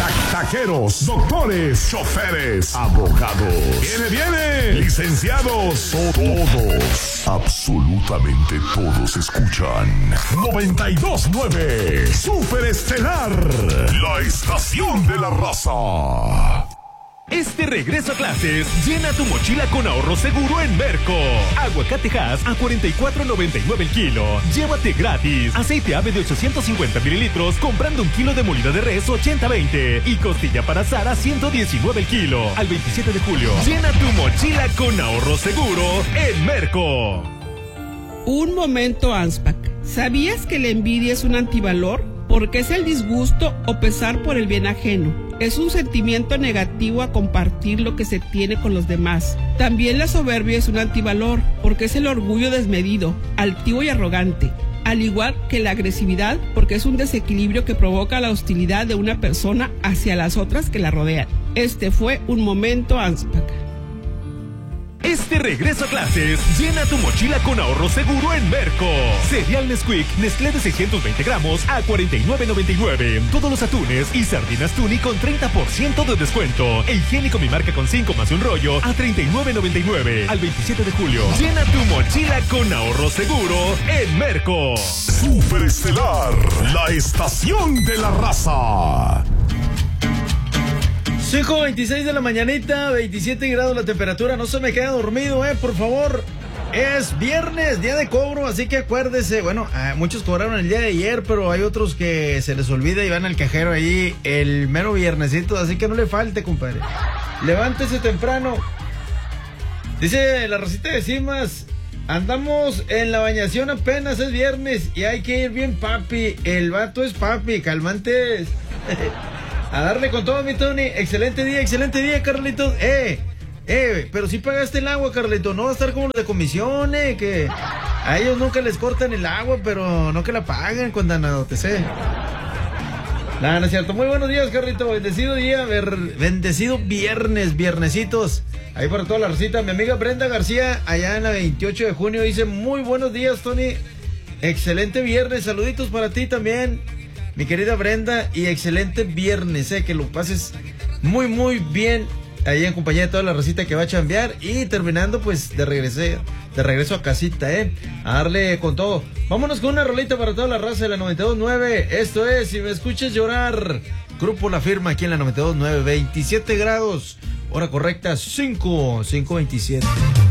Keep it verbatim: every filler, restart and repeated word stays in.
Ta- Taqueros, doctores, choferes, abogados. ¡Viene, viene! Licenciados, todos, absolutamente todos escuchan noventa y dos punto nueve Super Estelar, la estación de la raza. Este regreso a clases, llena tu mochila con ahorro seguro en Merco. Aguacate Hass a cuarenta y cuatro noventa y nueve el kilo. Llévate gratis. Aceite ave de ochocientos cincuenta mililitros comprando un kilo de molida de res ochenta veinte. Y costilla para asar a ciento diecinueve el kilo. Al veintisiete de julio. Llena tu mochila con ahorro seguro en Merco. Un momento, Anspac. ¿Sabías que la envidia es un antivalor? Porque es el disgusto o pesar por el bien ajeno. Es un sentimiento negativo a compartir lo que se tiene con los demás. También la soberbia es un antivalor, porque es el orgullo desmedido, altivo y arrogante. Al igual que la agresividad, porque es un desequilibrio que provoca la hostilidad de una persona hacia las otras que la rodean. Este fue un momento Anspac. Este regreso a clases, llena tu mochila con ahorro seguro en Merco. Cereal Nesquik, Nestlé de seiscientos veinte gramos a cuarenta y nueve noventa y nueve. Todos los atunes y sardinas Tuni con treinta por ciento de descuento. E higiénico Mi Marca con cinco más un rollo a treinta y nueve noventa y nueve. Al veintisiete de julio. Llena tu mochila con ahorro seguro en Merco. Super Estelar, la estación de la raza. cinco veintiséis de la mañanita, veintisiete grados la temperatura. No se me queda dormido, eh, por favor. Es viernes, día de cobro, así que acuérdese. Bueno, eh, muchos cobraron el día de ayer, pero hay otros que se les olvida y van al cajero ahí el mero viernesito, así que no le falte, compadre. Levántese temprano. Dice la Rosita de Cimas, andamos en la bañación apenas, es viernes y hay que ir bien papi. El vato es papi, calmantes. A darle con todo, mi Tony. Excelente día, excelente día, Carlitos. Eh, eh, pero si pagaste el agua, Carlito. No va a estar como los de comisión, eh, que a ellos nunca les cortan el agua, pero no que la paguen, condonado, te sé. Nada, no es cierto. Muy buenos días, Carlito. Bendecido día, ver, bendecido viernes, viernesitos. Ahí para toda la recita. Mi amiga Brenda García, allá en la veintiocho de junio, dice: muy buenos días, Tony. Excelente viernes. Saluditos para ti también, mi querida Brenda, y excelente viernes, eh, que lo pases muy, muy bien ahí en compañía de toda la recita que va a chambear y terminando, pues, de regreso, de regreso a casita, eh, a darle con todo. Vámonos con una rolita para toda la raza de la noventa y dos punto nueve. Esto es Si Me Escuchas Llorar, Grupo La Firma, aquí en la noventa y dos punto nueve, veintisiete grados, hora correcta, cinco, cinco veintisiete.